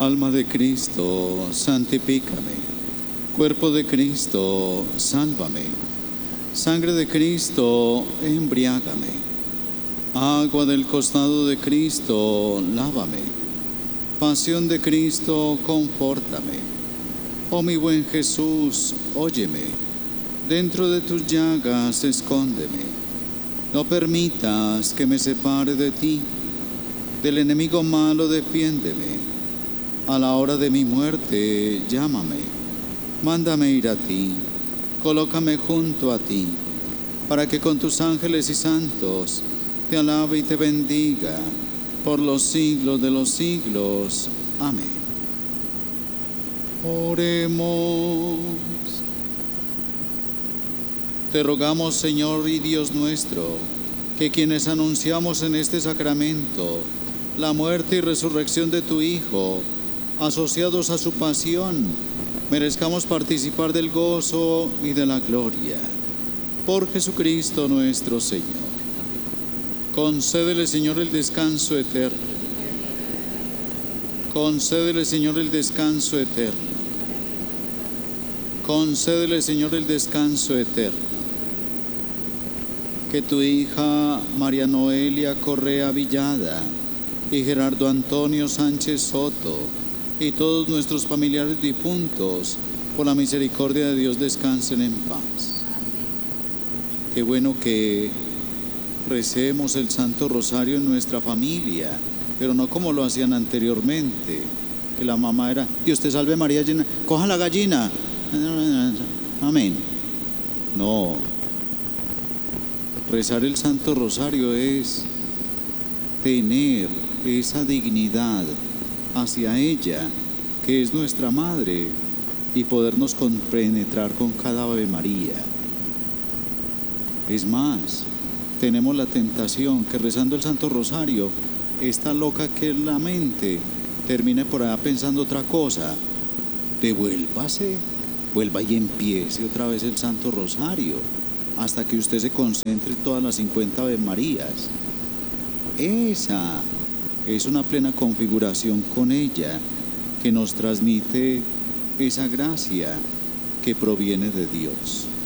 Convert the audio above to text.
Alma de Cristo, santifícame. Cuerpo de Cristo, sálvame. Sangre de Cristo, embriágame. Agua del costado de Cristo, lávame. Pasión de Cristo, confórtame. Oh mi buen Jesús, óyeme. Dentro de tus llagas, escóndeme. No permitas que me separe de ti. Del enemigo malo, defiéndeme. A la hora de mi muerte, llámame. Mándame ir a ti. Colócame junto a ti, para que con tus ángeles y santos te alabe y te bendiga por los siglos de los siglos. Amén. Oremos. Te rogamos, Señor y Dios nuestro, que quienes anunciamos en este sacramento la muerte y resurrección de tu Hijo, asociados a su pasión, merezcamos participar del gozo y de la gloria. Por Jesucristo nuestro Señor. Concédele, Señor, el descanso eterno. Concédele, Señor, el descanso eterno. Concédele, Señor, el descanso eterno. Que tu hija María Noelia Correa Villada y Gerardo Antonio Sánchez Soto y todos nuestros familiares difuntos, por la misericordia de Dios, descansen en paz. Qué bueno que recemos el Santo Rosario en nuestra familia, pero no como lo hacían anteriormente, que la mamá era: Dios te salve María llena, coja la gallina, amén. No, rezar el Santo Rosario es tener esa dignidad hacia ella, que es nuestra madre, y podernos compenetrar con cada Ave María. Es más, tenemos la tentación que rezando el Santo Rosario, esta loca que es la mente termine por allá pensando otra cosa. Devuélvase, vuelva y empiece otra vez el Santo Rosario, hasta que usted se concentre en todas las 50 Ave Marías. Esa es una plena configuración con ella, que nos transmite esa gracia que proviene de Dios.